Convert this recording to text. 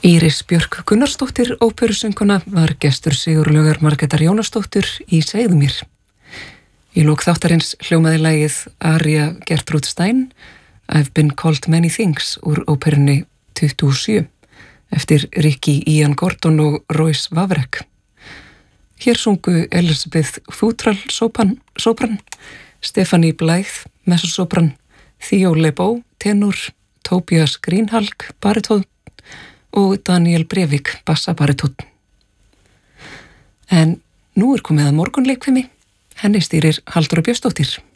Íris Björk Gunnarsdóttir, óperusöngkona, var gestur Sigurlaugar Margrétar Jónasdóttur í Segðu mér. Í lok þáttarins hljómaði lagið Aria Gertrúd Stein, I've been called many things úr óperunni 27, eftir Ricky Ian Gordon og Royce Vavrek. Hér sungu Elizabeth Futrall sopran, Stephanie Blythe mezzosopran, Theo Lebow tenor, Tobias Greenhalgh baritón og Daniel Breivik bassabaritón. En nú komið að morgunleikfimi, henni stýrir Halldóra Björnsdóttir.